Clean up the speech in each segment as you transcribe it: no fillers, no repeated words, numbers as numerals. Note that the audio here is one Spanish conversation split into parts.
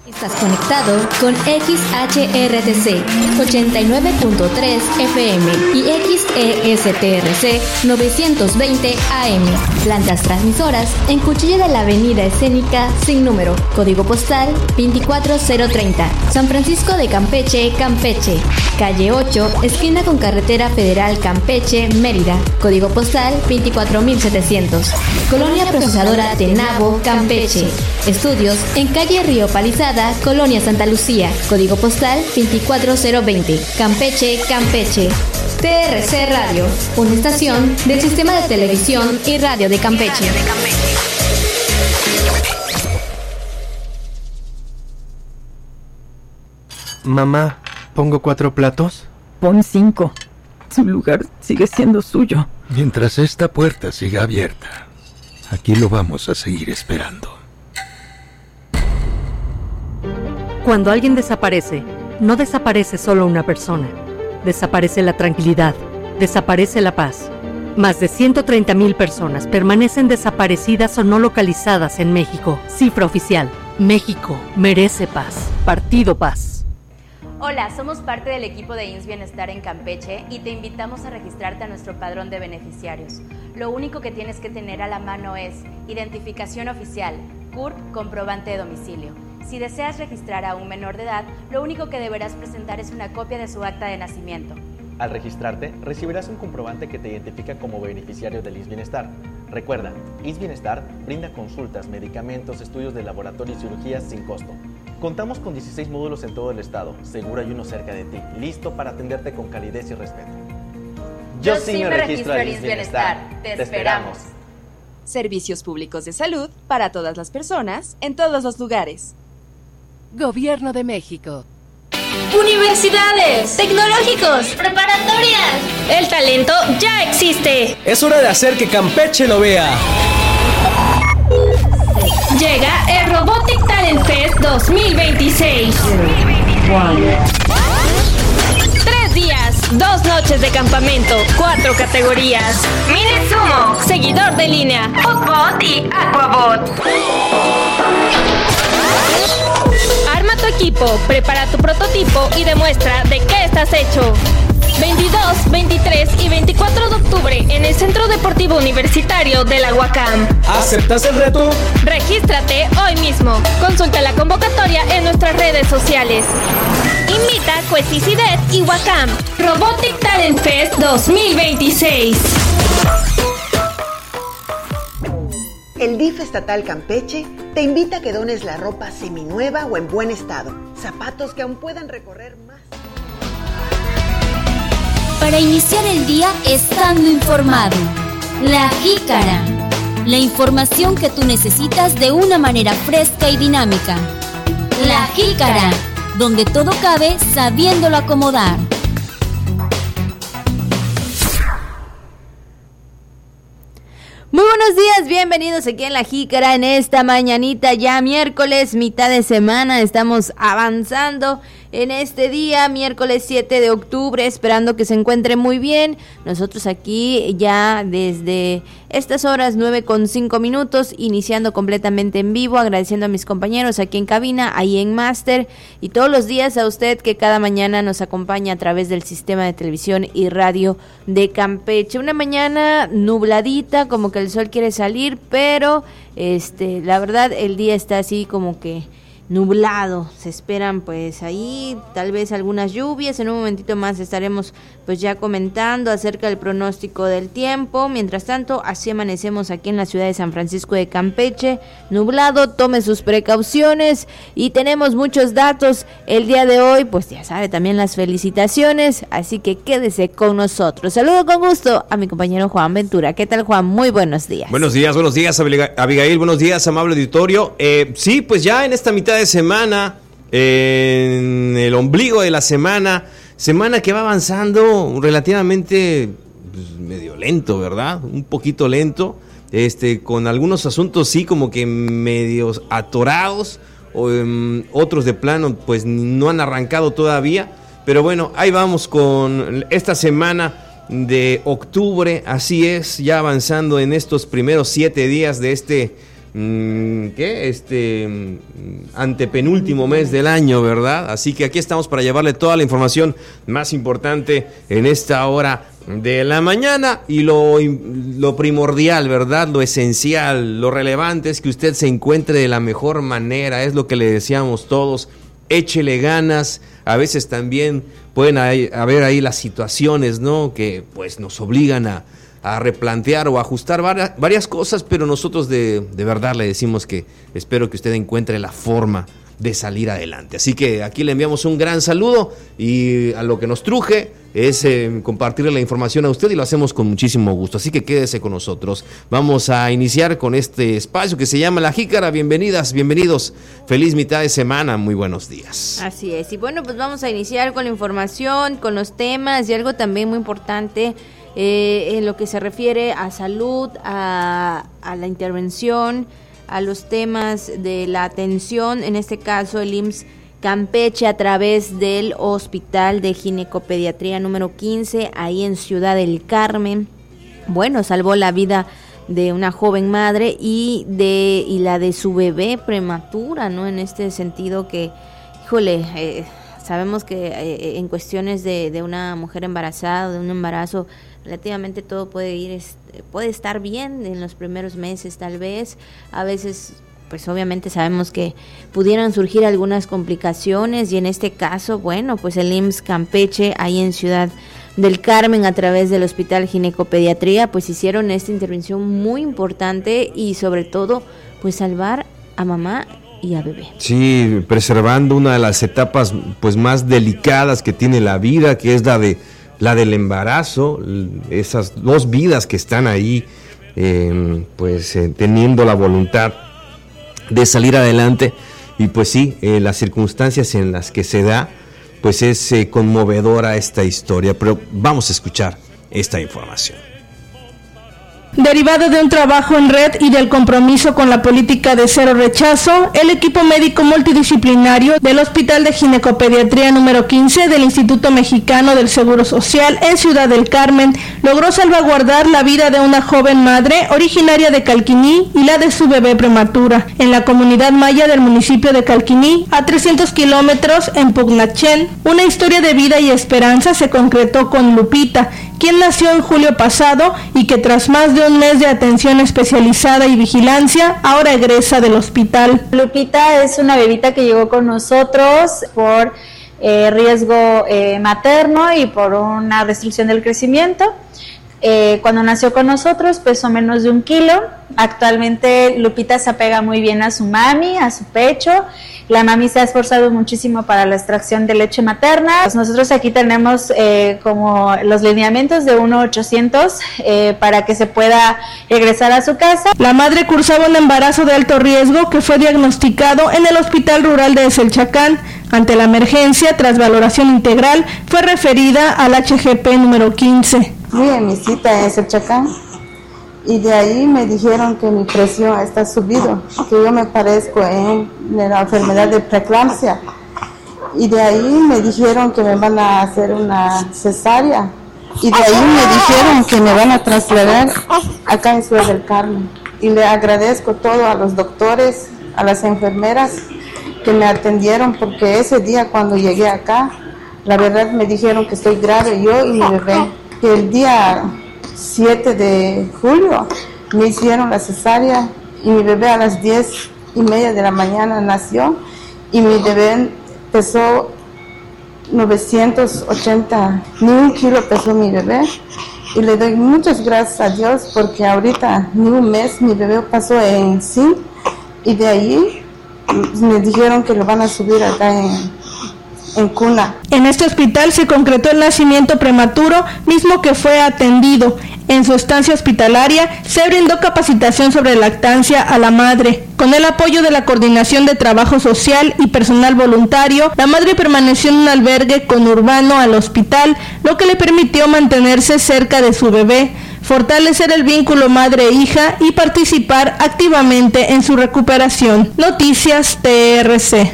Estás conectado con XHRTC 89.3 FM y XESTRC 920 AM. Plantas transmisoras en Cuchilla de la Avenida Escénica sin número. Código postal 24030. San Francisco de Campeche, Campeche. Calle 8, esquina con Carretera Federal Campeche, Mérida. Código postal 24700. Colonia Procesadora Tenabo, Campeche. Estudios en calle Río Palizada, Colonia Santa Lucía, código postal 24020, Campeche, Campeche. TRC Radio, una estación del Sistema de Televisión y Radio de Campeche. Mamá, ¿pongo 4 platos? Pon 5. Su lugar sigue siendo suyo. Mientras esta puerta siga abierta, aquí lo vamos a seguir esperando. Cuando alguien desaparece, no desaparece solo una persona. Desaparece la tranquilidad, desaparece la paz. Más de 130,000 personas permanecen desaparecidas o no localizadas en México. Cifra oficial. México merece paz. Partido Paz. Hola, somos parte del equipo de IMSS Bienestar en Campeche y te invitamos a registrarte a nuestro padrón de beneficiarios. Lo único que tienes que tener a la mano es identificación oficial, CURP, comprobante de domicilio. Si deseas registrar a un menor de edad, lo único que deberás presentar es una copia de su acta de nacimiento. Al registrarte, recibirás un comprobante que te identifica como beneficiario del IMSS Bienestar. Recuerda, IMSS Bienestar brinda consultas, medicamentos, estudios de laboratorio y cirugías sin costo. Contamos con 16 módulos en todo el estado, seguro hay uno cerca de ti, listo para atenderte con calidez y respeto. Yo sí me registro al IMSS Bienestar. Te esperamos. Servicios públicos de salud para todas las personas, en todos los lugares. Gobierno de México. Universidades, tecnológicos, preparatorias. El talento ya existe. Es hora de hacer que Campeche lo vea. Llega el Robotic Talent Fest 2026. 3 días, 2 noches de campamento, 4 categorías. Mini Sumo, seguidor de línea, Hotbot y Aquabot. Arma tu equipo, prepara tu prototipo y demuestra de qué estás hecho. 22, 23 y 24 de octubre en el Centro Deportivo Universitario de la UACAM. ¿Aceptas el reto? Regístrate hoy mismo. Consulta la convocatoria en nuestras redes sociales. Invita Cuesticidet y UACAM. Robotic Talent Fest 2026. El DIF estatal Campeche te invita a que dones la ropa seminueva o en buen estado, zapatos que aún puedan recorrer más. Para iniciar el día estando informado. La Jícara. La información que tú necesitas de una manera fresca y dinámica. La Jícara, donde todo cabe sabiéndolo acomodar. Muy buenos días, bienvenidos aquí en La Jícara en esta mañanita, ya miércoles, mitad de semana, estamos avanzando en este día, miércoles 7 de octubre, esperando que se encuentre muy bien. Nosotros aquí ya desde estas horas 9:05, iniciando completamente en vivo, agradeciendo a mis compañeros aquí en cabina, ahí en Máster, y todos los días a usted que cada mañana nos acompaña a través del Sistema de Televisión y Radio de Campeche. Una mañana nubladita, como que el sol quiere salir, pero la verdad el día está así como que nublado, se esperan pues ahí tal vez algunas lluvias. En un momentito más estaremos pues ya comentando acerca del pronóstico del tiempo. Mientras tanto, así amanecemos aquí en la ciudad de San Francisco de Campeche, nublado, tome sus precauciones y tenemos muchos datos el día de hoy, pues ya sabe, también las felicitaciones, así que quédese con nosotros. Saludo con gusto a mi compañero Juan Ventura. ¿Qué tal, Juan? Muy buenos días. Buenos días, Abigail, buenos días, amable auditorio. Sí, pues ya en esta mitad de semana, en el ombligo de la semana que va avanzando relativamente medio lento, ¿verdad? Un poquito lento, con algunos asuntos sí como que medios atorados, otros de plano pues no han arrancado todavía, pero bueno, ahí vamos con esta semana de octubre, así es, ya avanzando en estos primeros 7 días de este antepenúltimo mes del año, ¿verdad? Así que aquí estamos para llevarle toda la información más importante en esta hora de la mañana, y lo primordial, ¿verdad? Lo esencial, lo relevante es que usted se encuentre de la mejor manera, es lo que le decíamos todos. Échele ganas. A veces también pueden haber ahí las situaciones, ¿no?, que pues nos obligan a replantear o ajustar varias cosas, pero nosotros de verdad le decimos que espero que usted encuentre la forma de salir adelante. Así que aquí le enviamos un gran saludo, y a lo que nos truje es compartirle la información a usted, y lo hacemos con muchísimo gusto. Así que quédese con nosotros. Vamos a iniciar con este espacio que se llama La Jícara. Bienvenidas, bienvenidos. Feliz mitad de semana. Muy buenos días. Así es. Y bueno, pues vamos a iniciar con la información, con los temas, y algo también muy importante en lo que se refiere a salud, a la intervención, a los temas de la atención, en este caso el IMSS Campeche, a través del Hospital de Ginecopediatría número 15, ahí en Ciudad del Carmen. Bueno, salvó la vida de una joven madre y la de su bebé prematura, ¿no? En este sentido que, híjole, sabemos que en cuestiones de una mujer embarazada, de un embarazo, relativamente todo puede estar bien en los primeros meses, tal vez. A veces, pues obviamente sabemos que pudieran surgir algunas complicaciones, y en este caso, bueno, pues el IMSS Campeche, ahí en Ciudad del Carmen, a través del Hospital Ginecopediatría, pues hicieron esta intervención muy importante, y sobre todo, pues salvar a mamá y a bebé. Sí, preservando una de las etapas pues más delicadas que tiene la vida, que es la del embarazo, esas dos vidas que están ahí teniendo la voluntad de salir adelante. Y pues sí, las circunstancias en las que se da, pues es conmovedora esta historia, pero vamos a escuchar esta información. Derivado de un trabajo en red y del compromiso con la política de cero rechazo, el equipo médico multidisciplinario del Hospital de Ginecopediatría número 15 del Instituto Mexicano del Seguro Social en Ciudad del Carmen logró salvaguardar la vida de una joven madre originaria de Calquiní y la de su bebé prematura en la comunidad maya del municipio de Calquiní, a 300 kilómetros en Pugnachén. Una historia de vida y esperanza se concretó con Lupita, quien nació en julio pasado y que tras más de un mes de atención especializada y vigilancia, ahora egresa del hospital. Lupita es una bebita que llegó con nosotros por riesgo materno y por una restricción del crecimiento. Cuando nació con nosotros pesó menos de 1 kilo. Actualmente Lupita se apega muy bien a su mami, a su pecho. La mami se ha esforzado muchísimo para la extracción de leche materna. Nosotros aquí tenemos como los lineamientos de 1-800 para que se pueda regresar a su casa. La madre cursaba un embarazo de alto riesgo que fue diagnosticado en el Hospital Rural de Eselchacán. Ante la emergencia, tras valoración integral, fue referida al HGP número 15. Fui a mi cita en Eselchacán y de ahí me dijeron que mi presión está subido, que yo me padezco en la enfermedad de preeclampsia, y de ahí me dijeron que me van a hacer una cesárea, y de ahí me dijeron que me van a trasladar acá en Ciudad del Carmen, y le agradezco todo a los doctores, a las enfermeras que me atendieron, porque ese día cuando llegué acá, la verdad me dijeron que estoy grave, yo y mi bebé, que el día 7 de julio me hicieron la cesárea, y mi bebé a las 10:30 de la mañana nació, y mi bebé pesó 980, ni 1 kilo pesó mi bebé, y le doy muchas gracias a Dios porque ahorita ni un mes mi bebé pasó en sí, y de ahí me dijeron que lo van a subir acá en cuna. En este hospital se concretó el nacimiento prematuro, mismo que fue atendido. En su estancia hospitalaria se brindó capacitación sobre lactancia a la madre. Con el apoyo de la Coordinación de Trabajo Social y personal voluntario, la madre permaneció en un albergue conurbano al hospital, lo que le permitió mantenerse cerca de su bebé, fortalecer el vínculo madre-hija y participar activamente en su recuperación. Noticias TRC.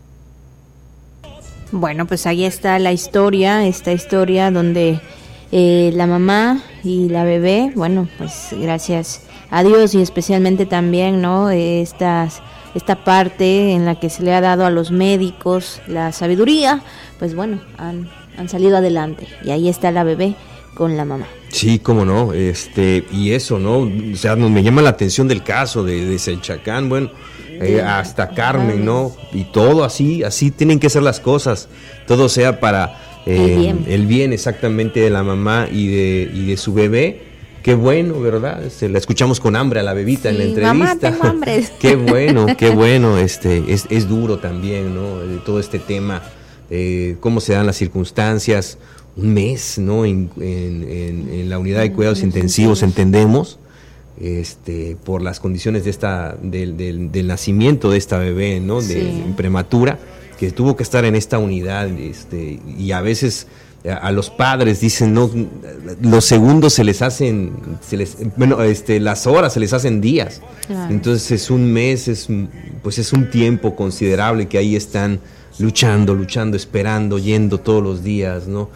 Bueno, pues ahí está esta historia donde la mamá y la bebé, bueno, pues gracias a Dios y especialmente también, ¿no? Esta parte en la que se le ha dado a los médicos la sabiduría, pues bueno, han salido adelante y ahí está la bebé con la mamá. Sí, cómo no, y eso, ¿no? O sea, me llama la atención del caso de Selchacán, bueno, hasta Carmen, ¿no? Y todo así tienen que ser las cosas, todo sea para el bien exactamente de la mamá y de su bebé. Qué bueno, ¿verdad? La escuchamos con hambre a la bebita en la entrevista. Mamá, tengo hambre. Qué bueno, es duro también, ¿no? Todo este tema, cómo se dan las circunstancias, un mes, ¿no? En la unidad de cuidados intensivos, entendemos, por las condiciones del nacimiento de esta bebé, ¿no? Prematura, que tuvo que estar en esta unidad, y a veces a los padres dicen, no, los segundos se les hacen, las horas se les hacen días. Claro. Entonces es un mes, es un tiempo considerable que ahí están luchando, esperando, yendo todos los días, ¿no?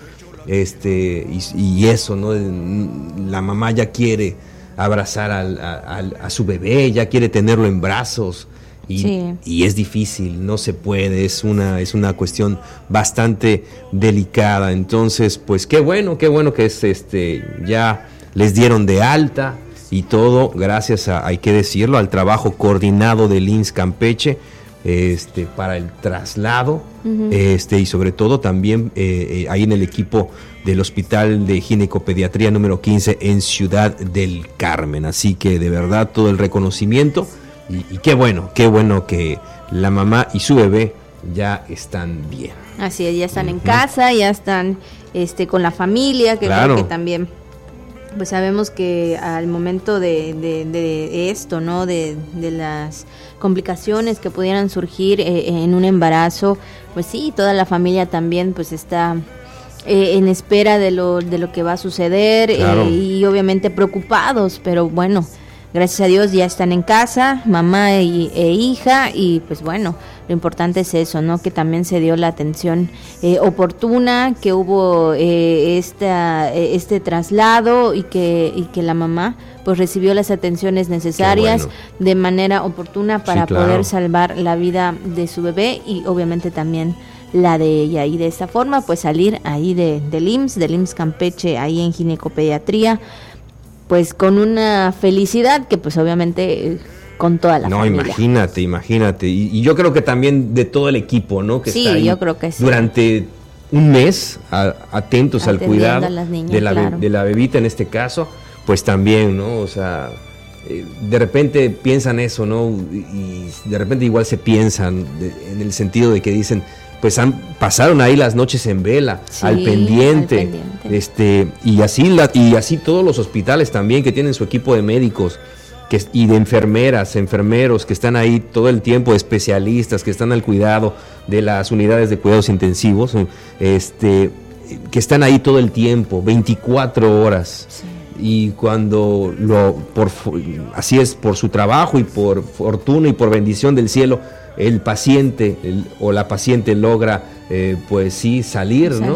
Y eso, ¿no? La mamá ya quiere abrazar a su bebé, ya quiere tenerlo en brazos. Y es difícil, no se puede, es una cuestión bastante delicada. Entonces, pues qué bueno que ya les dieron de alta y todo, gracias hay que decirlo, al trabajo coordinado del IMSS Campeche, para el traslado, y sobre todo también ahí en el equipo del Hospital de Ginecopediatría número 15 en Ciudad del Carmen. Así que de verdad todo el reconocimiento. Y qué bueno que la mamá y su bebé ya están bien. Así es, ya están en casa, ya están con la familia, que claro. Creo que también pues sabemos que al momento de esto, ¿no? De las complicaciones que pudieran surgir en un embarazo, pues sí, toda la familia también pues está en espera de lo que va a suceder, claro. Y obviamente preocupados, pero bueno, gracias a Dios ya están en casa, mamá e hija, y pues bueno, lo importante es eso, ¿no? Que también se dio la atención oportuna, que hubo este traslado y que la mamá pues recibió las atenciones necesarias de manera oportuna para poder salvar la vida de su bebé y obviamente también la de ella, y de esta forma pues salir ahí del IMSS Campeche, ahí en ginecopediatría, pues con una felicidad que pues obviamente con toda la familia. No, imagínate, y yo creo que también de todo el equipo, ¿no? Que sí, está ahí yo creo que sí. Durante un mes atentos al cuidado niñas, de la bebita en este caso, pues también, ¿no? O sea, de repente piensan eso, ¿no? Y de repente igual se piensan en el sentido de que dicen, pues pasaron ahí las noches en vela, sí, al pendiente. Y así todos los hospitales también que tienen su equipo de médicos y de enfermeros que están ahí todo el tiempo, especialistas que están al cuidado de las unidades de cuidados intensivos, que están ahí todo el tiempo, 24 horas. Sí. Y cuando así es, por su trabajo y por fortuna y por bendición del cielo, el paciente o la paciente logra pues sí salir, ¿no?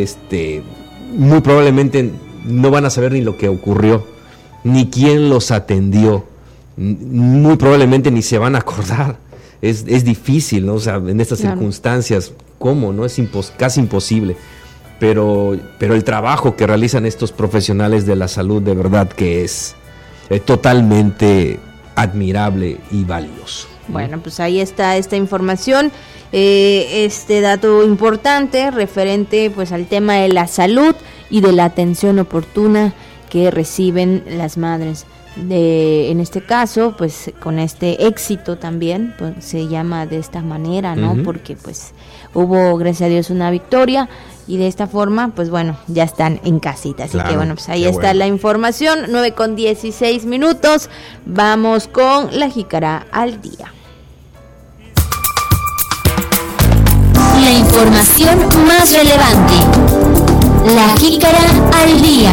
Muy probablemente no van a saber ni lo que ocurrió, ni quién los atendió, muy probablemente ni se van a acordar. Es difícil, ¿no? O sea, en estas circunstancias, ¿cómo? ¿No? Es casi imposible. Pero el trabajo que realizan estos profesionales de la salud, de verdad que es totalmente admirable y valioso. Bueno, pues ahí está esta información, este dato importante referente pues al tema de la salud y de la atención oportuna que reciben las madres. En este caso, pues con este éxito también, pues se llama de esta manera, ¿no? Porque pues hubo, gracias a Dios, una victoria y de esta forma, pues bueno, ya están en casita. Así que bueno, pues ahí está la información, 9:16. Vamos con la jícara al día. La información más relevante. La jícara al día.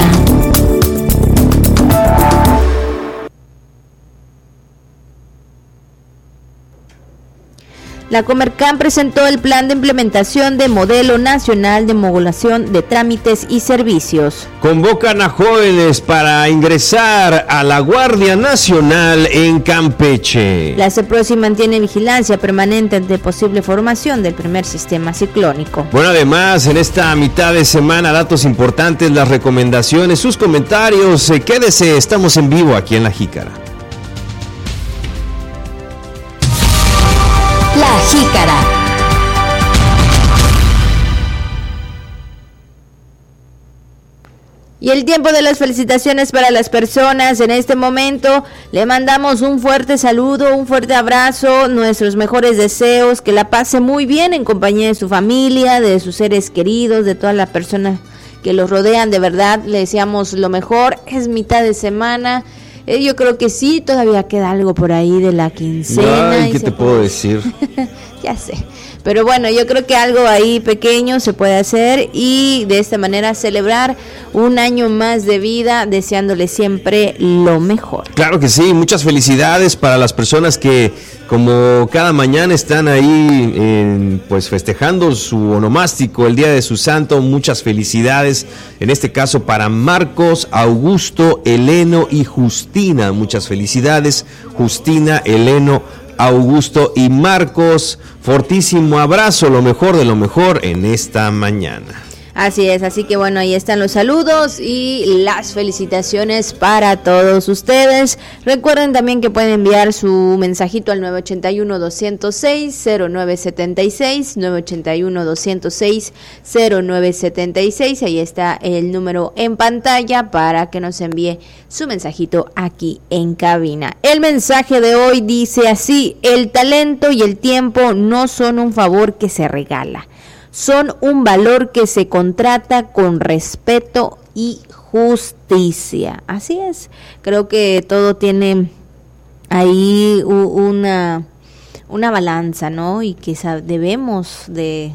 La Comercan presentó el plan de implementación de modelo nacional de homologación de trámites y servicios. Convocan a jóvenes para ingresar a la Guardia Nacional en Campeche. La CEPROSI mantiene vigilancia permanente ante posible formación del primer sistema ciclónico. Bueno, además, en esta mitad de semana, datos importantes, las recomendaciones, sus comentarios. Quédese, estamos en vivo aquí en La Jícara. La Jícara. Y el tiempo de las felicitaciones para las personas. En este momento le mandamos un fuerte saludo, un fuerte abrazo, nuestros mejores deseos, que la pase muy bien en compañía de su familia, de sus seres queridos, de todas las personas que los rodean. De verdad, le deseamos lo mejor. Es mitad de semana. Yo creo que sí, todavía queda algo por ahí de la quincena. Ay, ¿qué te puedo decir? Ya sé. Pero bueno, yo creo que algo ahí pequeño se puede hacer y de esta manera celebrar un año más de vida, deseándole siempre lo mejor. Claro que sí, muchas felicidades para las personas que como cada mañana están ahí pues festejando su onomástico, el día de su santo. Muchas felicidades, en este caso para Marcos, Augusto, Eleno y Justina. Muchas felicidades, Justina, Eleno, Augusto y Marcos. Fortísimo abrazo, lo mejor de lo mejor en esta mañana. Así es, así que bueno, ahí están los saludos y las felicitaciones para todos ustedes. Recuerden también que pueden enviar su mensajito al 981-206-0976, 981-206-0976, ahí está el número en pantalla para que nos envíe su mensajito aquí en cabina. El mensaje de hoy dice así: el talento y el tiempo no son un favor que se regala, son un valor que se contrata con respeto y justicia. Así es, creo que todo tiene ahí una balanza, ¿no? Y que debemos en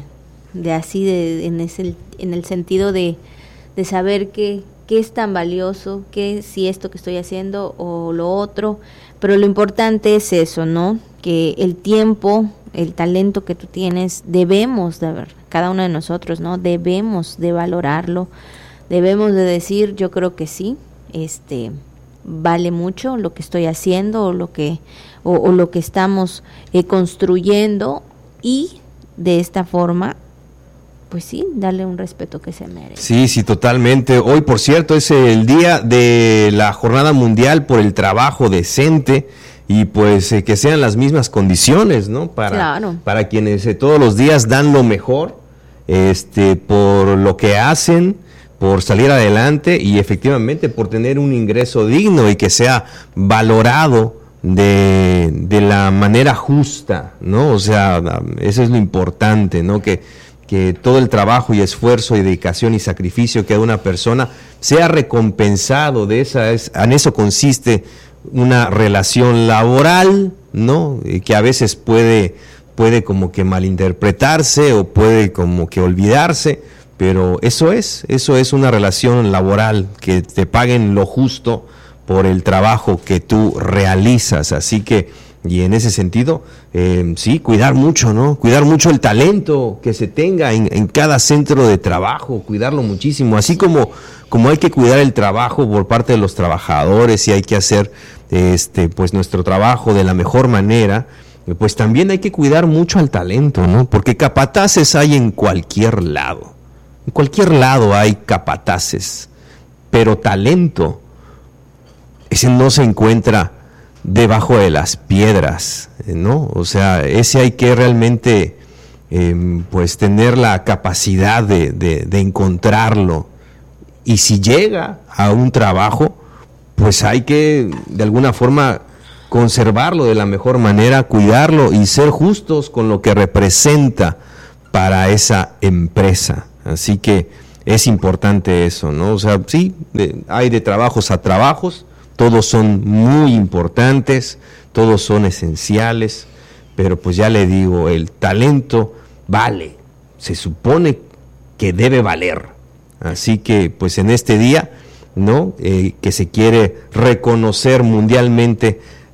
el sentido de saber qué es tan valioso, que si esto que estoy haciendo o lo otro, pero lo importante es eso, ¿no? Que el tiempo, el talento que tú tienes, debemos de ver, cada uno de nosotros, ¿no? Debemos de valorarlo, debemos de decir, yo creo que sí, vale mucho lo que estoy haciendo o lo que estamos construyendo, y de esta forma, pues sí, darle un respeto que se merece. Sí, totalmente. Hoy, por cierto, es el día de la Jornada Mundial por el Trabajo Decente. Y pues que sean las mismas condiciones, ¿no? Para quienes todos los días dan lo mejor, por lo que hacen, por salir adelante y efectivamente por tener un ingreso digno y que sea valorado de la manera justa, ¿no? O sea, eso es lo importante, ¿no? Que todo el trabajo y esfuerzo y dedicación y sacrificio que da una persona sea recompensado. En eso consiste una relación laboral, ¿no? Que a veces puede como que malinterpretarse o puede como que olvidarse, pero eso es una relación laboral, que te paguen lo justo por el trabajo que tú realizas. Así que, y en ese sentido, sí, cuidar mucho, ¿no? Cuidar mucho el talento que se tenga en cada centro de trabajo, cuidarlo muchísimo, así como hay que cuidar el trabajo por parte de los trabajadores y hay que hacer pues nuestro trabajo de la mejor manera, pues también hay que cuidar mucho al talento, ¿no? Porque capataces hay en cualquier lado. En cualquier lado hay capataces, pero talento, ese no se encuentra debajo de las piedras, ¿no? O sea, ese hay que realmente pues tener la capacidad de encontrarlo. Y si llega a un trabajo, pues hay que de alguna forma conservarlo de la mejor manera, cuidarlo y ser justos con lo que representa para esa empresa. Así que es importante eso, ¿no? O sea, sí, hay de trabajos a trabajos, todos son muy importantes, todos son esenciales, pero pues ya le digo, el talento vale, se supone que debe valer. Así que pues en este día, ¿no? Que se quiere reconocer mundialmente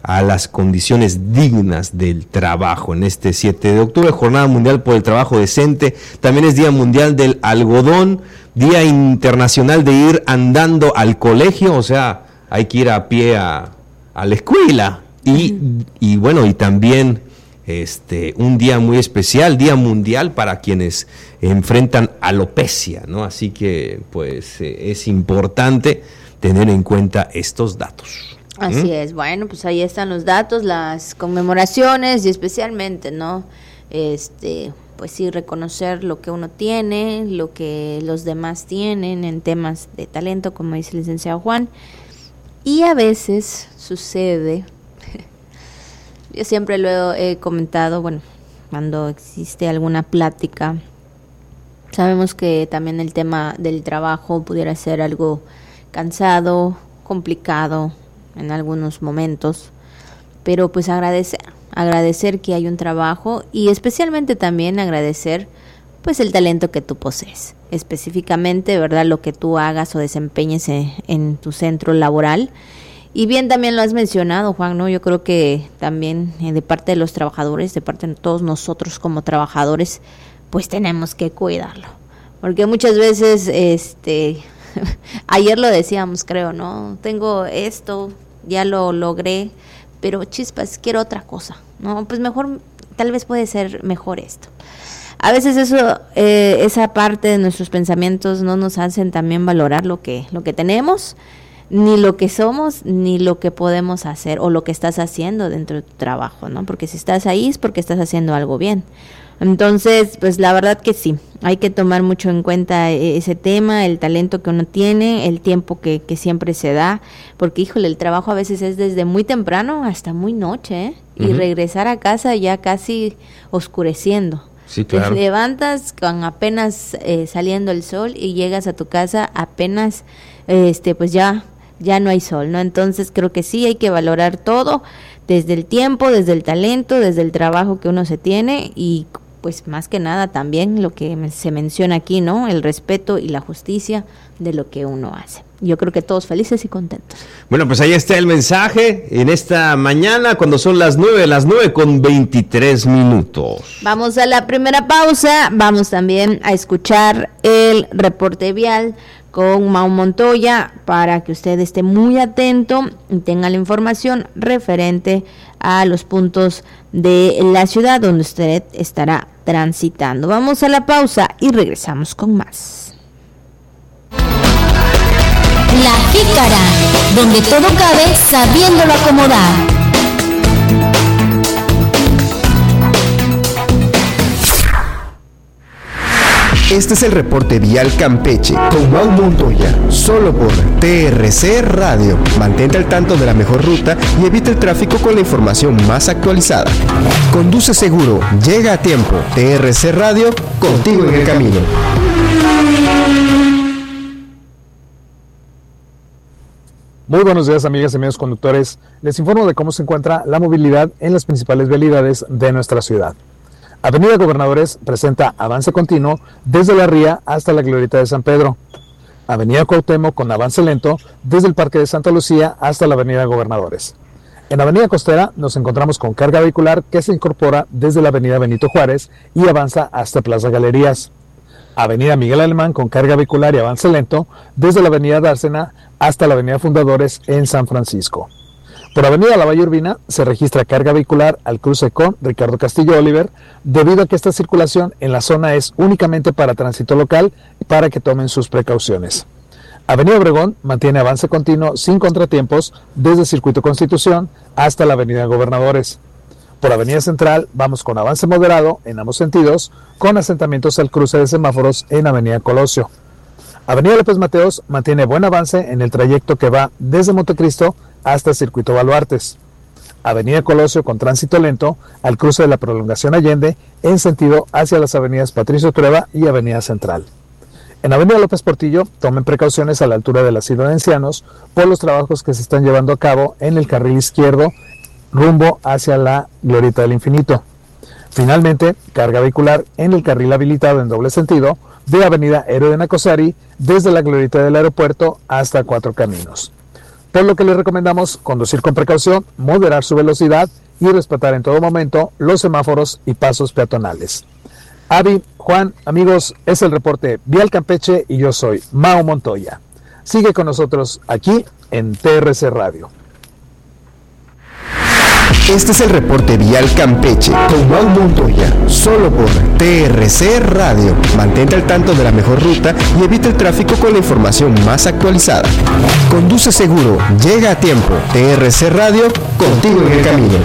a las condiciones dignas del trabajo. En este 7 de octubre, Jornada Mundial por el Trabajo Decente, también es Día Mundial del Algodón, Día Internacional de ir andando al colegio, o sea, hay que ir a pie a la escuela, y bueno, y también un día muy especial, Día Mundial para quienes enfrentan alopecia, ¿no? Así que, pues, es importante tener en cuenta estos datos. Así es, bueno, pues ahí están los datos, las conmemoraciones y especialmente, ¿no? Pues sí, reconocer lo que uno tiene, lo que los demás tienen en temas de talento, como dice el licenciado Juan. Y a veces sucede, yo siempre lo he comentado, bueno, cuando existe alguna plática, sabemos que también el tema del trabajo pudiera ser algo cansado, complicado en algunos momentos, pero pues agradecer que hay un trabajo y especialmente también agradecer pues el talento que tú posees, específicamente, ¿verdad?, lo que tú hagas o desempeñes en tu centro laboral. Y bien, también lo has mencionado, Juan, ¿no? Yo creo que también de parte de los trabajadores, de parte de todos nosotros como trabajadores, pues tenemos que cuidarlo, porque muchas veces, ayer lo decíamos, creo, ¿no? Tengo esto, ya lo logré, pero chispas, quiero otra cosa, ¿no? Pues mejor, tal vez puede ser mejor esto. A veces eso, esa parte de nuestros pensamientos no nos hacen también valorar lo que tenemos, ni lo que somos, ni lo que podemos hacer o lo que estás haciendo dentro de tu trabajo, ¿no? Porque si estás ahí es porque estás haciendo algo bien. Entonces, pues la verdad que sí, hay que tomar mucho en cuenta ese tema, el talento que uno tiene, el tiempo que siempre se da, porque híjole, el trabajo a veces es desde muy temprano hasta muy noche, ¿eh? Y regresar a casa ya casi oscureciendo. Sí, claro. Te levantas con apenas saliendo el sol y llegas a tu casa apenas, pues ya no hay sol, ¿no? Entonces creo que sí hay que valorar todo, desde el tiempo, desde el talento, desde el trabajo que uno se tiene y pues más que nada también lo que se menciona aquí, ¿no? El respeto y la justicia de lo que uno hace. Yo creo que todos felices y contentos. Bueno, pues ahí está el mensaje en esta mañana cuando son las 9:23. Vamos a la primera pausa, vamos también a escuchar el reporte vial con Mau Montoya para que usted esté muy atento y tenga la información referente a los puntos de la ciudad donde usted estará transitando. Vamos a la pausa y regresamos con más. La Jícara, donde todo cabe sabiéndolo acomodar. Este es el reporte vial Campeche con Mau Montoya, solo por TRC Radio. Mantente al tanto de la mejor ruta y evita el tráfico con la información más actualizada. Conduce seguro, llega a tiempo. TRC Radio, contigo en el camino. Muy buenos días, amigas y amigos conductores. Les informo de cómo se encuentra la movilidad en las principales vialidades de nuestra ciudad. Avenida Gobernadores presenta avance continuo desde la Ría hasta la Glorieta de San Pedro. Avenida Cuauhtémoc con avance lento desde el Parque de Santa Lucía hasta la Avenida Gobernadores. En Avenida Costera nos encontramos con carga vehicular que se incorpora desde la Avenida Benito Juárez y avanza hasta Plaza Galerías. Avenida Miguel Alemán con carga vehicular y avance lento desde la Avenida Dársena hasta la Avenida Fundadores en San Francisco. Por Avenida La Valle Urbina se registra carga vehicular al cruce con Ricardo Castillo Oliver, debido a que esta circulación en la zona es únicamente para tránsito local para que tomen sus precauciones. Avenida Obregón mantiene avance continuo sin contratiempos desde Circuito Constitución hasta la Avenida Gobernadores. Por Avenida Central vamos con avance moderado en ambos sentidos, con asentamientos al cruce de semáforos en Avenida Colosio. Avenida López Mateos mantiene buen avance en el trayecto que va desde Montecristo hasta Circuito Baluartes. Avenida Colosio con tránsito lento al cruce de la Prolongación Allende en sentido hacia las avenidas Patricio Trueba y Avenida Central. En Avenida López Portillo tomen precauciones a la altura del asilo de ancianos por los trabajos que se están llevando a cabo en el carril izquierdo rumbo hacia la Glorieta del Infinito. Finalmente, carga vehicular en el carril habilitado en doble sentido de Avenida Héroe de Nacosari desde la Glorieta del Aeropuerto hasta Cuatro Caminos. por lo que les recomendamos conducir con precaución, moderar su velocidad y respetar en todo momento los semáforos y pasos peatonales. Avi, Juan, amigos, es el reporte Vial Campeche y yo soy Mao Montoya. Sigue con nosotros aquí en TRC Radio. Este es el reporte Vial Campeche con Mau Montoya, solo por TRC Radio. Mantente al tanto de la mejor ruta y evita el tráfico con la información más actualizada. Conduce seguro, llega a tiempo. TRC Radio, contigo en el camino.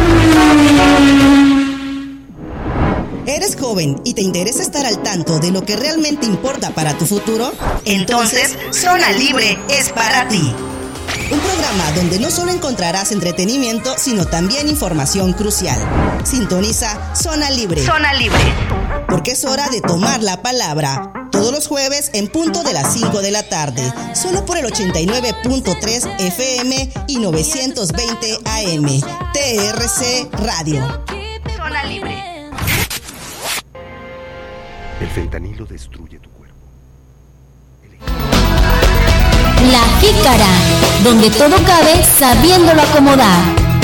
¿Eres joven y te interesa estar al tanto de lo que realmente importa para tu futuro? Entonces, Zona Libre es para ti. Un programa donde no solo encontrarás entretenimiento, sino también información crucial. Sintoniza Zona Libre. Zona Libre. Porque es hora de tomar la palabra. Todos los jueves en punto de las 5 de la tarde. Solo por el 89.3 FM y 920 AM. TRC Radio. Zona Libre. El fentanilo destruye tu cuerpo. La Jícara, donde todo cabe sabiéndolo acomodar.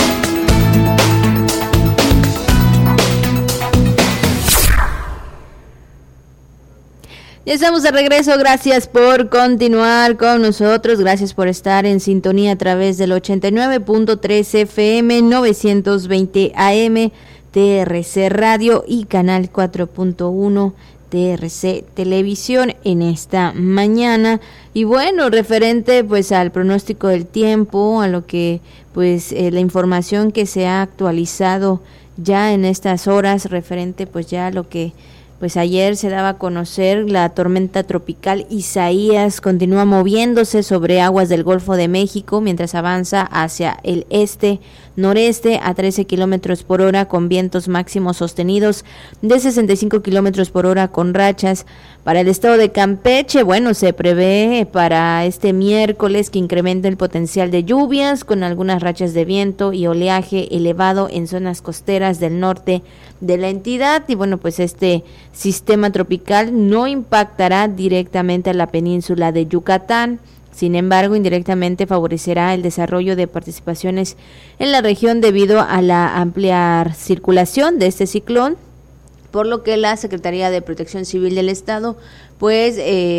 Ya estamos de regreso, gracias por continuar con nosotros, gracias por estar en sintonía a través del 89.3 FM, 920 AM, TRC Radio y Canal 4.1 TRC Televisión en esta mañana. Y bueno, referente pues al pronóstico del tiempo, a lo que pues la información que se ha actualizado ya en estas horas, referente pues ya a lo que pues ayer se daba a conocer, la tormenta tropical Isaías continúa moviéndose sobre aguas del Golfo de México mientras avanza hacia el este-noreste a 13 kilómetros por hora con vientos máximos sostenidos de 65 kilómetros por hora con rachas. Para el estado de Campeche, bueno, se prevé para este miércoles que incremente el potencial de lluvias con algunas rachas de viento y oleaje elevado en zonas costeras del norte de la entidad. Y bueno, pues este sistema tropical no impactará directamente a la península de Yucatán. Sin embargo, indirectamente favorecerá el desarrollo de participaciones en la región debido a la amplia circulación de este ciclón, por lo que la Secretaría de Protección Civil del Estado pues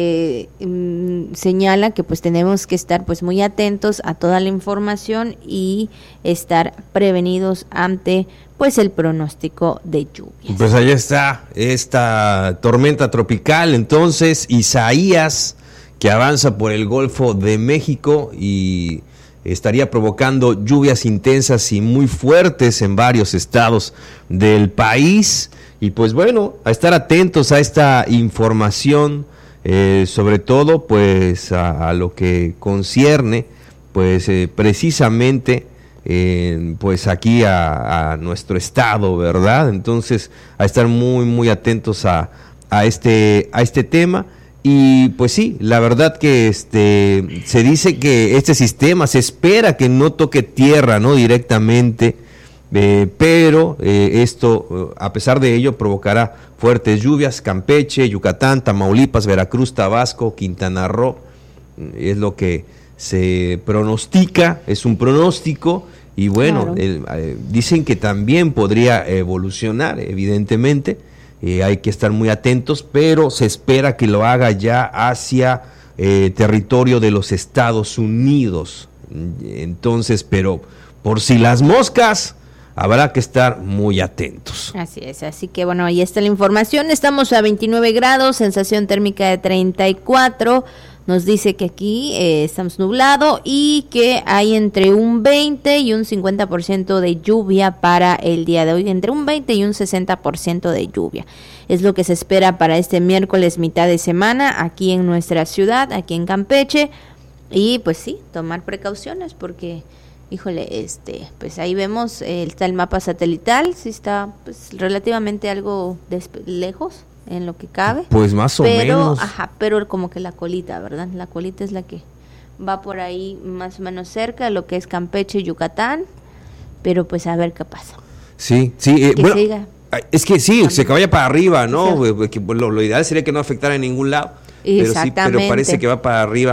señala que pues tenemos que estar pues muy atentos a toda la información y estar prevenidos ante pues el pronóstico de lluvias. Pues ahí está esta tormenta tropical, entonces Isaías, que avanza por el Golfo de México y estaría provocando lluvias intensas y muy fuertes en varios estados del país. Y pues bueno, a estar atentos a esta información, sobre todo pues a lo que concierne pues precisamente pues aquí a nuestro estado, ¿verdad? Entonces a estar muy atentos a este tema. Y pues sí, la verdad que se dice que este sistema se espera que no toque tierra, ¿no? Directamente, pero esto, a pesar de ello, provocará fuertes lluvias. Campeche, Yucatán, Tamaulipas, Veracruz, Tabasco, Quintana Roo, es lo que se pronostica, es un pronóstico. Y bueno, claro, dicen que también podría evolucionar, evidentemente. Hay que estar muy atentos, pero se espera que lo haga ya hacia territorio de los Estados Unidos. Entonces, pero por si las moscas, habrá que estar muy atentos. Así es, así que bueno, ahí está la información. Estamos a 29 grados, sensación térmica de 34. Nos dice que aquí estamos nublado y que hay entre un 20 y un 50% de lluvia para el día de hoy, entre un 20 y un 60% de lluvia. Es lo que se espera para este miércoles, mitad de semana, aquí en nuestra ciudad, aquí en Campeche. Y pues sí, tomar precauciones porque, híjole, pues ahí vemos, está el mapa satelital, sí está pues relativamente algo lejos en lo que cabe. Pues más o menos. Ajá, pero como que la colita, ¿verdad? La colita es la que va por ahí más o menos cerca de lo que es Campeche y Yucatán, pero pues a ver qué pasa. Sí, bueno, siga. Es que sí, se vaya para arriba, ¿no? Sí. Lo ideal sería que no afectara en ningún lado, pero sí, pero parece que va para arriba.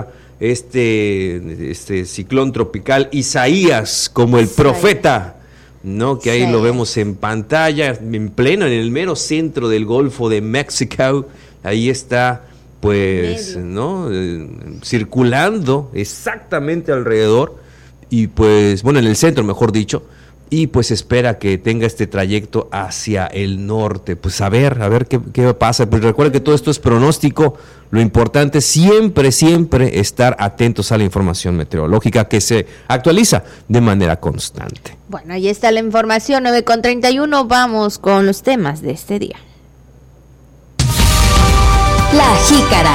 este ciclón tropical Isaías como el profeta, ¿no? Que ahí lo vemos en pantalla, en el mero centro del Golfo de México. Ahí está, pues, ¿no? Circulando exactamente alrededor y pues, bueno, en el centro, mejor dicho, y pues espera que tenga este trayecto hacia el norte. Pues a ver qué pasa. Pues recuerda que todo esto es pronóstico. Lo importante es siempre estar atentos a la información meteorológica que se actualiza de manera constante. Bueno, ahí está la información, 9:31. Vamos con los temas de este día. La Jícara.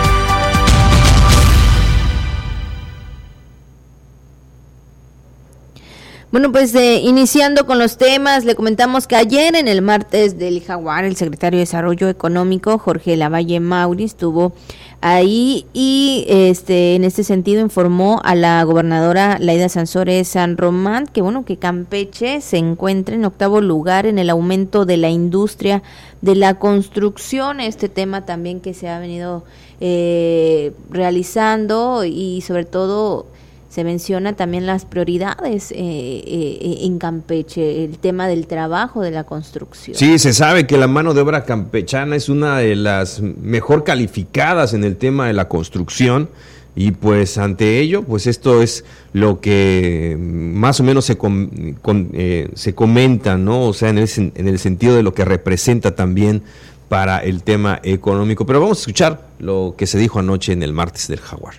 Bueno, pues iniciando con los temas, le comentamos que ayer en el martes del Jaguar, el secretario de Desarrollo Económico, Jorge Lavalle Mauri, estuvo ahí y en este sentido informó a la gobernadora Laida Sansores San Román que que Campeche se encuentra en 8º lugar en el aumento de la industria de la construcción, este tema también que se ha venido realizando y sobre todo se menciona también las prioridades en Campeche, el tema del trabajo de la construcción. Sí, se sabe que la mano de obra campechana es una de las mejor calificadas en el tema de la construcción y pues ante ello, pues esto es lo que más o menos se comenta, ¿no? O sea, en el sentido de lo que representa también para el tema económico. Pero vamos a escuchar lo que se dijo anoche en el martes del Jaguar.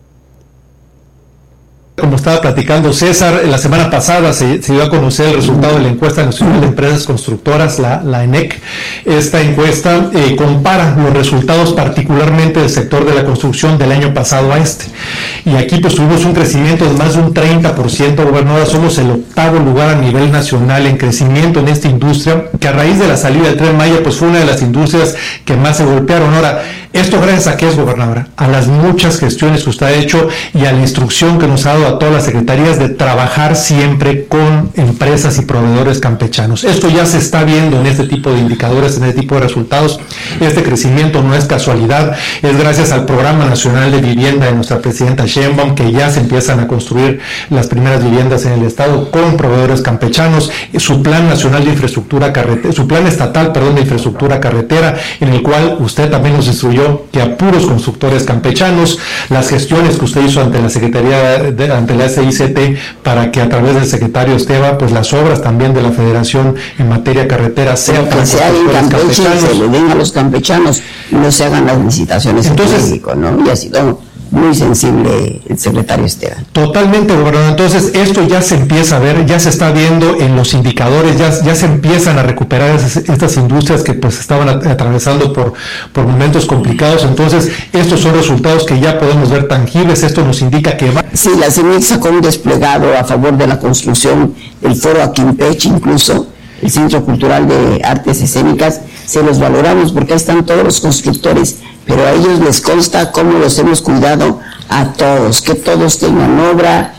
Como estaba platicando César, la semana pasada se dio a conocer el resultado de la encuesta nacional de empresas constructoras, la ENEC. Esta encuesta compara los resultados particularmente del sector de la construcción del año pasado a este. Y aquí pues tuvimos un crecimiento de más de un 30%, gobernadora, somos el 8º lugar a nivel nacional en crecimiento en esta industria, que a raíz de la salida del Tren Maya pues fue una de las industrias que más se golpearon. Ahora, esto gracias a qué es, gobernadora, a las muchas gestiones que usted ha hecho y a la instrucción que nos ha dado a todas las secretarías de trabajar siempre con empresas y proveedores campechanos. Esto ya se está viendo en este tipo de indicadores, en este tipo de resultados. Este crecimiento no es casualidad, es gracias al Programa Nacional de Vivienda de nuestra presidenta Sheinbaum, que ya se empiezan a construir las primeras viviendas en el estado con proveedores campechanos, su plan nacional de infraestructura carretera, su plan estatal, de infraestructura carretera, en el cual usted también nos instruyó que a puros constructores campechanos, las gestiones que usted hizo ante la Secretaría ante la SICT para que a través del secretario Esteba, pues las obras también de la Federación en materia carretera sean para que se haga en Campeche, se le den a los campechanos y no se hagan las licitaciones en México, ¿no? Y ha sido muy sensible el secretario Esteban. Totalmente, gobernador. Entonces, esto ya se empieza a ver, ya se está viendo en los indicadores, ya se empiezan a recuperar estas industrias que pues estaban atravesando por momentos complicados. Entonces, estos son resultados que ya podemos ver tangibles. Esto nos indica que va. Sí, la CEMIC sacó un desplegado a favor de la construcción, el foro a Campeche, incluso el Centro Cultural de Artes Escénicas, se los valoramos porque ahí están todos los constructores, pero a ellos les consta cómo los hemos cuidado a todos, que todos tengan obra,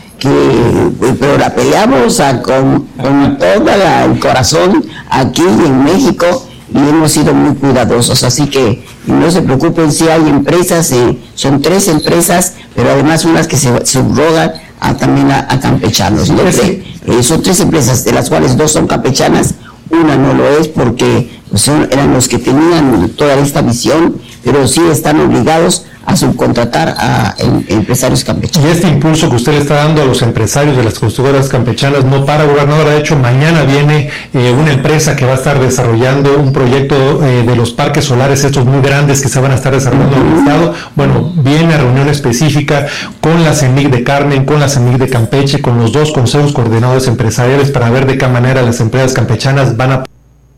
pero la peleamos con todo el corazón aquí en México y hemos sido muy cuidadosos, así que no se preocupen si hay empresas, son 3 empresas, pero además unas que se subrogan también a campechanos. Son 3 empresas, de las cuales 2 son campechanas, una no lo es porque eran los que tenían toda esta visión, pero sí están obligados a subcontratar a empresarios campechanos. Y este impulso que usted le está dando a los empresarios de las constructoras campechanas no para, gobernadora. De hecho, mañana viene una empresa que va a estar desarrollando un proyecto de los parques solares, estos muy grandes que se van a estar desarrollando en el estado. Bueno, viene a reunión específica con la CEMIC de Carmen, con la CEMIC de Campeche, con los 2 consejos coordinadores empresariales para ver de qué manera las empresas campechanas van a...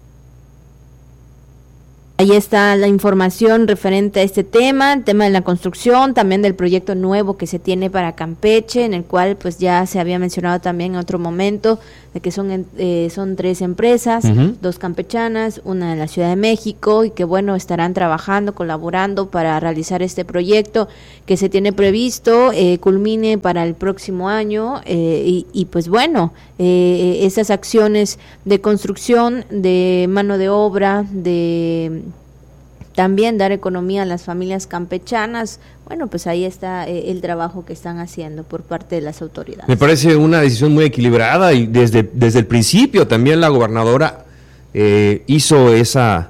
Ahí está la información referente a este tema, el tema de la construcción, también del proyecto nuevo que se tiene para Campeche, en el cual pues ya se había mencionado también en otro momento, de que son 3 empresas, 2 campechanas, una de la Ciudad de México, y que bueno, estarán trabajando, colaborando para realizar este proyecto que se tiene previsto, culmine para el próximo año, y pues bueno, esas acciones de construcción, de mano de obra, de también dar economía a las familias campechanas. Bueno, pues ahí está el trabajo que están haciendo por parte de las autoridades. Me parece una decisión muy equilibrada y desde el principio también la gobernadora hizo esa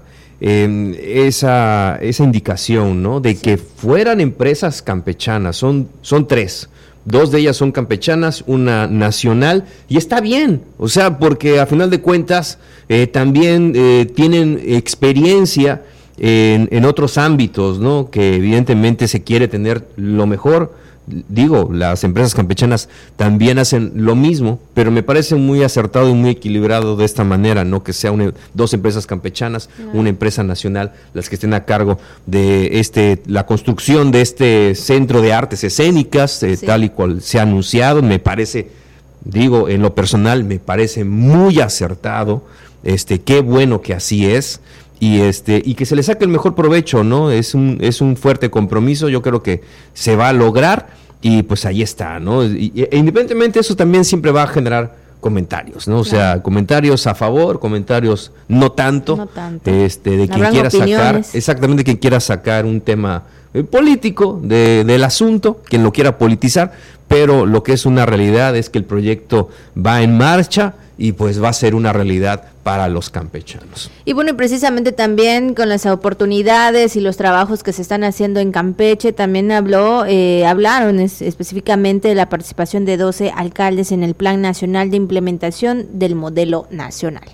indicación, ¿no? De que fueran empresas campechanas. Son 3. 2 de ellas son campechanas, una nacional, y está bien, o sea, porque a final de cuentas también tienen experiencia en otros ámbitos, ¿no? Que evidentemente se quiere tener lo mejor. Digo, las empresas campechanas también hacen lo mismo, pero me parece muy acertado y muy equilibrado de esta manera, no que sea 2 empresas campechanas, una empresa nacional, las que estén a cargo de la construcción de este centro de artes escénicas, tal y cual se ha anunciado. Me parece, digo, en lo personal, me parece muy acertado, qué bueno que así es. Y que se le saque el mejor provecho, ¿no? Es un fuerte compromiso, yo creo que se va a lograr y pues ahí está, ¿no? E independientemente eso también siempre va a generar comentarios, ¿no? O sea, comentarios a favor, comentarios no tanto. De quien quiera sacar, exactamente, quien quiera sacar un tema político del asunto, quien lo quiera politizar, pero lo que es una realidad es que el proyecto va en marcha y pues va a ser una realidad para los campechanos. Y bueno, y precisamente también con las oportunidades y los trabajos que se están haciendo en Campeche, también hablaron específicamente de la participación de 12 alcaldes en el Plan Nacional de Implementación del Modelo Nacional.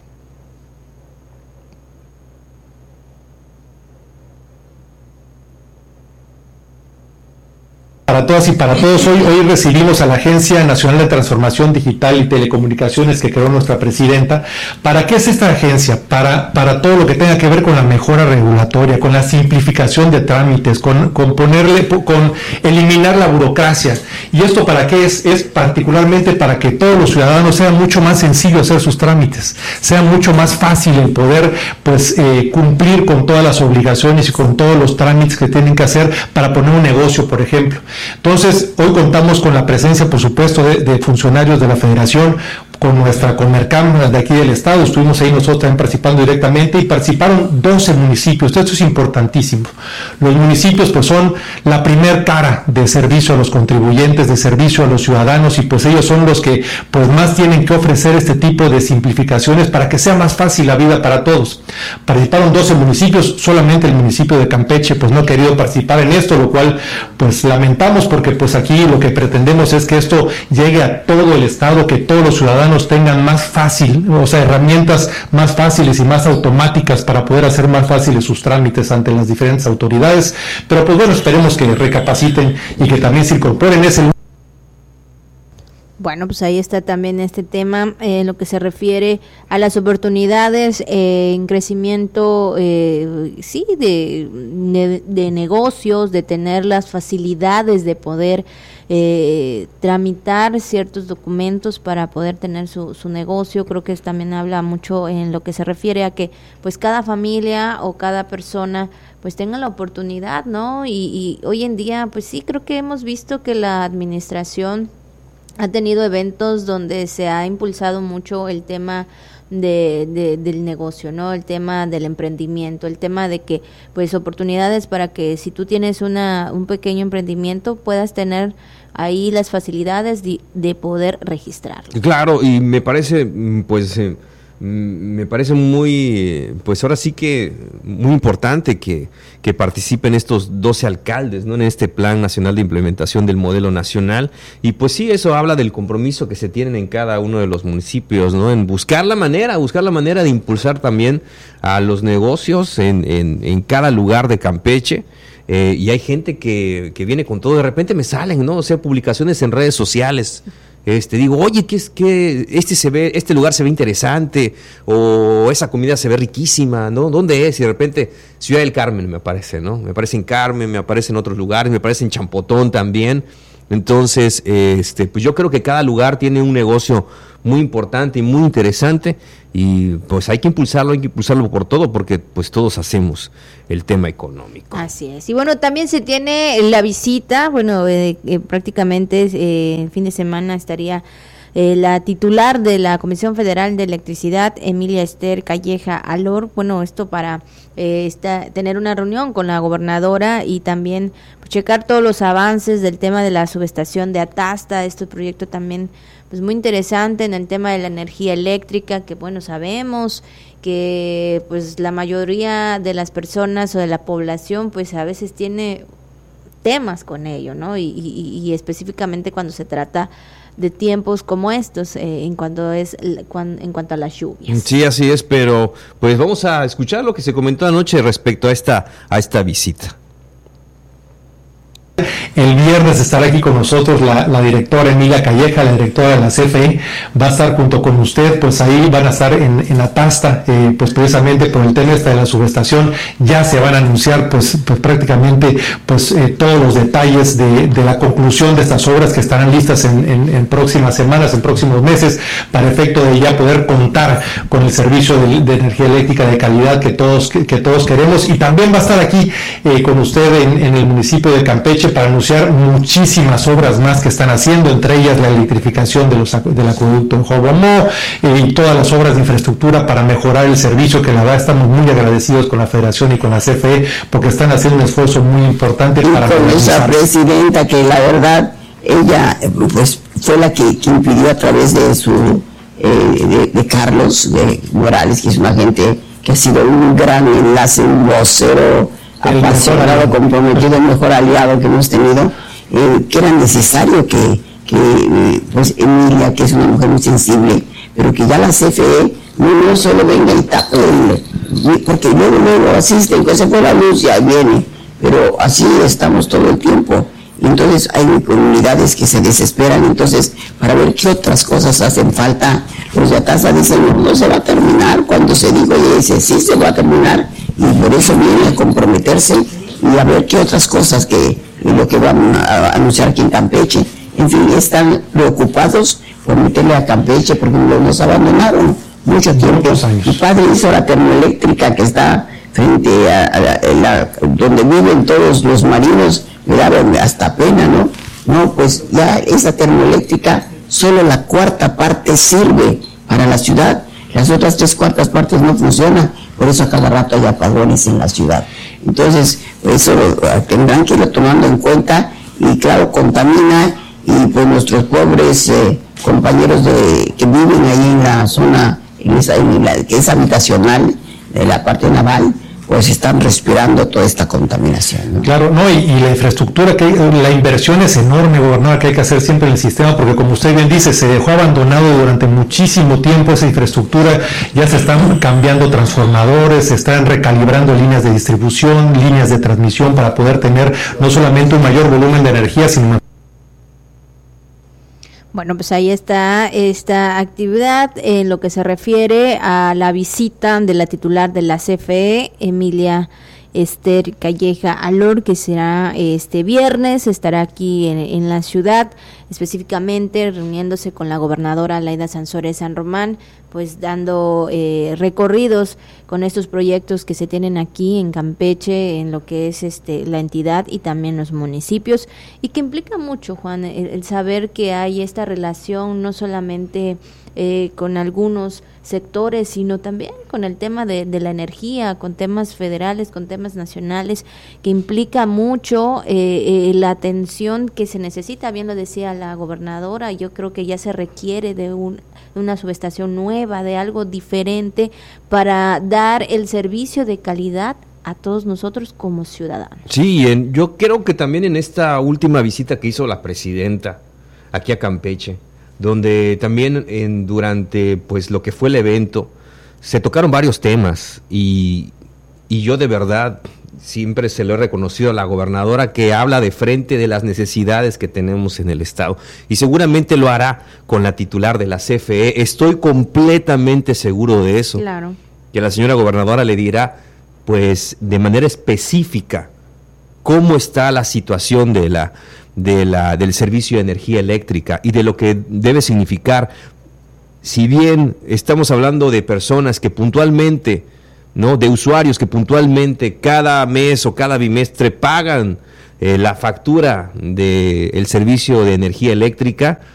Para todas y para todos, hoy recibimos a la Agencia Nacional de Transformación Digital y Telecomunicaciones que creó nuestra presidenta. ¿Para qué es esta agencia? Para todo lo que tenga que ver con la mejora regulatoria, con la simplificación de trámites, con eliminar la burocracia. ¿Y esto para qué es? Es particularmente para que todos los ciudadanos sea mucho más sencillo hacer sus trámites, sea mucho más fácil el poder cumplir con todas las obligaciones y con todos los trámites que tienen que hacer para poner un negocio, por ejemplo. Entonces, hoy contamos con la presencia, por supuesto, de funcionarios de la Federación, con nuestra Comercam de aquí del estado. Estuvimos ahí nosotros también participando directamente y participaron 12 municipios. Esto es importantísimo. Los municipios pues son la primer cara de servicio a los contribuyentes, de servicio a los ciudadanos, y pues ellos son los que pues más tienen que ofrecer este tipo de simplificaciones para que sea más fácil la vida para todos. Participaron 12 municipios, solamente el municipio de Campeche pues no ha querido participar en esto, lo cual pues lamentamos, porque pues aquí lo que pretendemos es que esto llegue a todo el estado, que todos los ciudadanos tengan más fácil, o sea, herramientas más fáciles y más automáticas para poder hacer más fáciles sus trámites ante las diferentes autoridades. Pero pues bueno, esperemos que recapaciten y que también se incorporen ese. Bueno, pues ahí está también este tema en lo que se refiere a las oportunidades en crecimiento, sí, de negocios, de tener las facilidades de poder tramitar ciertos documentos para poder tener su negocio. Creo que también habla mucho en lo que se refiere a que pues cada familia o cada persona pues tenga la oportunidad, ¿no? Y hoy en día pues sí, creo que hemos visto que la administración ha tenido eventos donde se ha impulsado mucho el tema del negocio, ¿no? El tema del emprendimiento, el tema de que pues oportunidades para que si tú tienes un pequeño emprendimiento puedas tener ahí las facilidades de poder registrarlo. Claro, y me parece muy, pues ahora sí que muy importante que participen estos 12 alcaldes, ¿no? En este Plan Nacional de Implementación del Modelo Nacional. Y pues sí, eso habla del compromiso que se tienen en cada uno de los municipios, ¿no? En buscar la manera de impulsar también a los negocios en cada lugar de Campeche. Y hay gente que viene con todo, de repente me salen, ¿no? O sea, publicaciones en redes sociales. Digo, oye, este lugar se ve interesante, o esa comida se ve riquísima, ¿no? ¿Dónde es? Y de repente Ciudad del Carmen me aparece, ¿no? Me aparece en Carmen, me aparece en otros lugares, me aparece en Champotón también. Entonces, pues yo creo que cada lugar tiene un negocio muy importante y muy interesante, y pues hay que impulsarlo por todo, porque pues todos hacemos el tema económico. Así es. Y bueno, también se tiene la visita, bueno, prácticamente el fin de semana estaría la titular de la Comisión Federal de Electricidad, Emilia Esther Calleja Alor, bueno, esto para tener una reunión con la gobernadora y también pues, checar todos los avances del tema de la subestación de Atasta, este proyecto también pues muy interesante en el tema de la energía eléctrica, que bueno, sabemos que pues la mayoría de las personas o de la población pues a veces tiene temas con ello, ¿no? Y específicamente cuando se trata de tiempos como estos, en cuanto a las lluvias. Sí, así es, pero pues vamos a escuchar lo que se comentó anoche respecto a esta visita. El viernes estará aquí con nosotros la directora Emilia Calleja, la directora de la CFE, va a estar junto con usted, pues ahí van a estar en Atasta, pues precisamente por el tema de la subestación, ya se van a anunciar pues prácticamente pues todos los detalles de la conclusión de estas obras que estarán listas en próximas semanas, en próximos meses, para efecto de ya poder contar con el servicio de energía eléctrica de calidad que todos queremos. Y también va a estar aquí con usted en el municipio de Campeche para anunciar muchísimas obras más que están haciendo, entre ellas la electrificación del acueducto en Jobomó y todas las obras de infraestructura para mejorar el servicio, que la verdad estamos muy agradecidos con la Federación y con la CFE porque están haciendo un esfuerzo muy importante para con esa presidenta que la verdad ella pues fue la que impidió a través de su de Carlos de Morales, que es una gente que ha sido un gran enlace, un vocero apasionado, comprometido, el mejor aliado que hemos tenido, que era necesario que pues Emilia, que es una mujer muy sensible, pero que ya la CFE no solo venga y tape, porque luego asisten, que se fue la luz, ya viene, pero así estamos todo el tiempo. Entonces hay comunidades que se desesperan, entonces para ver qué otras cosas hacen falta. Los de Atasta dicen, no se va a terminar, cuando se dijo y dice, sí se va a terminar, y por eso viene a comprometerse y a ver qué otras cosas que lo que van a anunciar aquí en Campeche. En fin, están preocupados por meterle a Campeche porque nos abandonaron mucho tiempo. Mi padre hizo la termoeléctrica que está frente a donde viven todos los marinos, me daba hasta pena, ¿no? No, pues ya esa termoeléctrica, solo la cuarta parte sirve para la ciudad, las otras 3/4 partes no funcionan, por eso a cada rato hay apagones en la ciudad. Entonces, eso tendrán que irlo tomando en cuenta, y claro, contamina, y pues nuestros pobres compañeros que viven ahí en la zona, que es habitacional, de la parte naval, pues están respirando toda esta contaminación, ¿no? Claro, no, y la infraestructura, la inversión es enorme, gobernadora, que hay que hacer siempre en el sistema, porque como usted bien dice, se dejó abandonado durante muchísimo tiempo esa infraestructura, ya se están cambiando transformadores, se están recalibrando líneas de distribución, líneas de transmisión para poder tener no solamente un mayor volumen de energía, sino Bueno, pues ahí está esta actividad en lo que se refiere a la visita de la titular de la CFE, Emilia Esther Calleja Alor, que será este viernes, estará aquí en la ciudad, específicamente reuniéndose con la gobernadora Laida Sansores San Román, pues dando recorridos con estos proyectos que se tienen aquí en Campeche, en lo que es la entidad y también los municipios, y que implica mucho, Juan, el saber que hay esta relación no solamente con algunos sectores, sino también con el tema de la energía, con temas federales, con temas nacionales, que implica mucho la atención que se necesita, bien lo decía la gobernadora. Yo creo que ya se requiere de una subestación nueva, de algo diferente para dar el servicio de calidad a todos nosotros como ciudadanos. Sí, yo creo que también en esta última visita que hizo la presidenta aquí a Campeche, donde también durante pues lo que fue el evento se tocaron varios temas, y yo de verdad siempre se lo he reconocido a la gobernadora, que habla de frente de las necesidades que tenemos en el estado, y seguramente lo hará con la titular de la CFE. Estoy completamente seguro de eso. Claro. Que la señora gobernadora le dirá pues de manera específica cómo está la situación del servicio de energía eléctrica y de lo que debe significar. Si bien estamos hablando de personas que puntualmente, ¿no?, de usuarios que puntualmente cada mes o cada bimestre pagan la factura del servicio de energía eléctrica,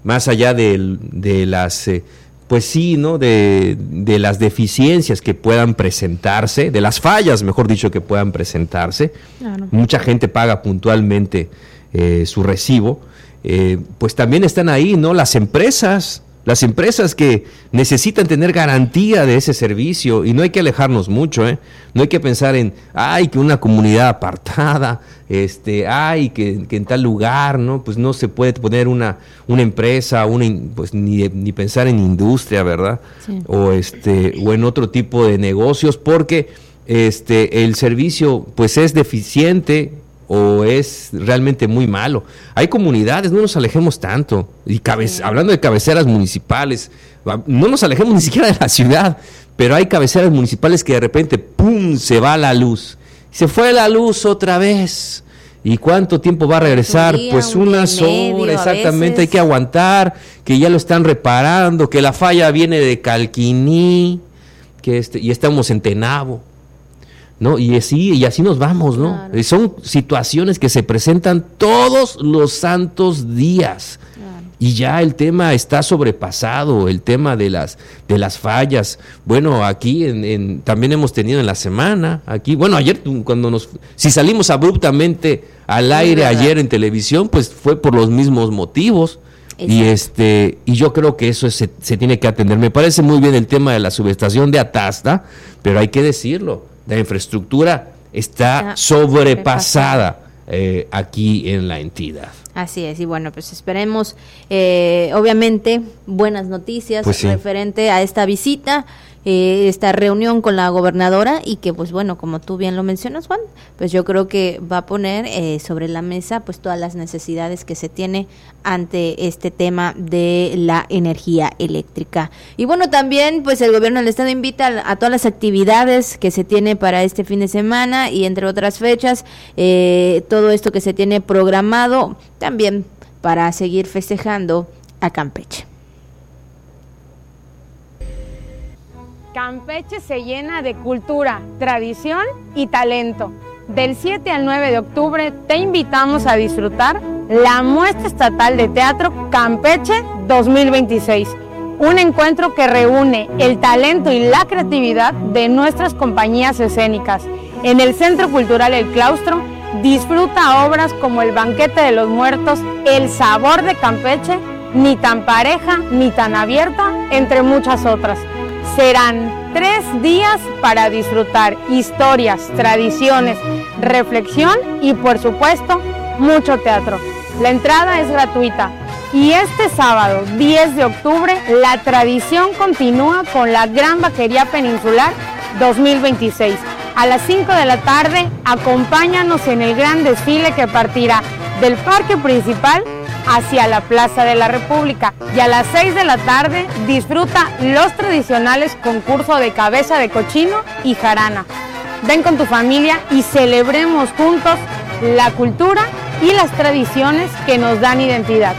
más allá de las, pues sí, ¿no? De las deficiencias que puedan presentarse, de las fallas, mejor dicho, que puedan presentarse. Claro. Mucha gente paga puntualmente su recibo, pues también están ahí, ¿no? Las empresas que necesitan tener garantía de ese servicio, y no hay que alejarnos mucho, no hay que pensar en, que una comunidad apartada, que en tal lugar, ¿no? Pues no se puede poner una empresa, pues ni pensar en industria, ¿verdad? Sí. O en otro tipo de negocios, porque el servicio pues es deficiente o es realmente muy malo. Hay comunidades, no nos alejemos tanto, y hablando de cabeceras municipales, no nos alejemos ni siquiera de la ciudad, pero hay cabeceras municipales que de repente, ¡pum!, se va la luz. Se fue la luz otra vez. ¿Y cuánto tiempo va a regresar? Pues unas horas, exactamente, hay que aguantar, que ya lo están reparando, que la falla viene de Calquiní, y estamos en Tenabo, ¿no? Y así nos vamos, ¿no? Claro. Son situaciones que se presentan todos los santos días. Claro. Y ya el tema está sobrepasado, el tema de las fallas. Bueno, aquí también hemos tenido en la semana, ayer si salimos abruptamente al aire ayer en televisión, pues fue por los mismos motivos. Exacto. Y yo creo que eso se tiene que atender. Me parece muy bien el tema de la subestación de Atasta, pero hay que decirlo. La infraestructura está sobrepasada aquí en la entidad. Así es, y bueno, pues esperemos, obviamente, buenas noticias referente a esta visita, esta reunión con la gobernadora, y que, pues bueno, como tú bien lo mencionas, Juan, pues yo creo que va a poner sobre la mesa pues todas las necesidades que se tiene ante este tema de la energía eléctrica. Y bueno, también pues el gobierno del estado invita a todas las actividades que se tiene para este fin de semana, y entre otras fechas, todo esto que se tiene programado también para seguir festejando a Campeche. Campeche se llena de cultura, tradición y talento. Del 7 al 9 de octubre te invitamos a disfrutar la muestra estatal de teatro Campeche 2026. Un encuentro que reúne el talento y la creatividad de nuestras compañías escénicas. En el Centro Cultural El Claustro, disfruta obras como El Banquete de los Muertos, El Sabor de Campeche, Ni tan pareja, ni tan abierta, entre muchas otras. Serán 3 días para disfrutar historias, tradiciones, reflexión y, por supuesto, mucho teatro. La entrada es gratuita. Y este sábado, 10 de octubre, la tradición continúa con la Gran Vaquería Peninsular 2026. A las 5 de la tarde, acompáñanos en el gran desfile que partirá del parque principal hacia la Plaza de la República. Y a las 6 de la tarde, disfruta los tradicionales concursos de cabeza de cochino y jarana. Ven con tu familia y celebremos juntos la cultura y las tradiciones que nos dan identidad.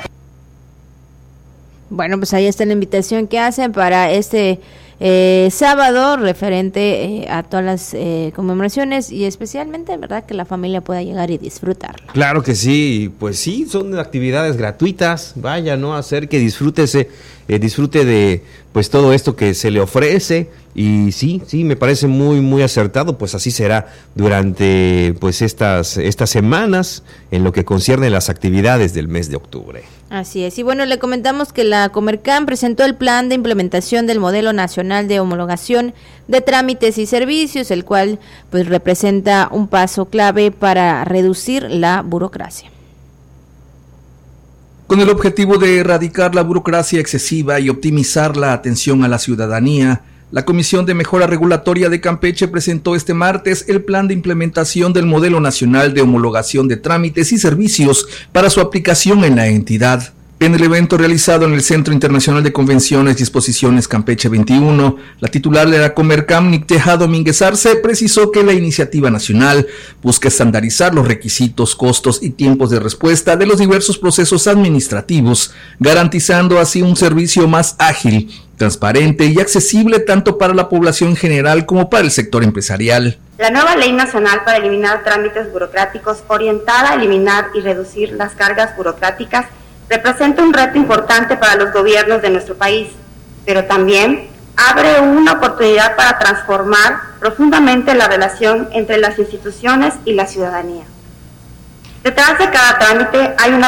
Bueno, pues ahí está la invitación que hacen para este sábado referente a todas las conmemoraciones, y especialmente, ¿verdad?, que la familia pueda llegar y disfrutarlo. Claro que sí, pues sí, son actividades gratuitas, vaya, ¿no?, hacer que disfrute de pues todo esto que se le ofrece. Y sí, me parece muy, muy acertado, pues así será durante pues estas semanas en lo que concierne las actividades del mes de octubre. Así es, y bueno, le comentamos que la Comercam presentó el plan de implementación del Modelo Nacional de Homologación de Trámites y Servicios, el cual pues representa un paso clave para reducir la burocracia. Con el objetivo de erradicar la burocracia excesiva y optimizar la atención a la ciudadanía, la Comisión de Mejora Regulatoria de Campeche presentó este martes el plan de implementación del Modelo Nacional de Homologación de Trámites y Servicios para su aplicación en la entidad. En el evento realizado en el Centro Internacional de Convenciones y Exposiciones Campeche 21, la titular de la Comercam, Nicteja Domínguez Arce, precisó que la iniciativa nacional busca estandarizar los requisitos, costos y tiempos de respuesta de los diversos procesos administrativos, garantizando así un servicio más ágil, transparente y accesible tanto para la población general como para el sector empresarial. La nueva Ley Nacional para eliminar trámites burocráticos, orientada a eliminar y reducir las cargas burocráticas, representa un reto importante para los gobiernos de nuestro país, pero también abre una oportunidad para transformar profundamente la relación entre las instituciones y la ciudadanía. Detrás de cada trámite hay una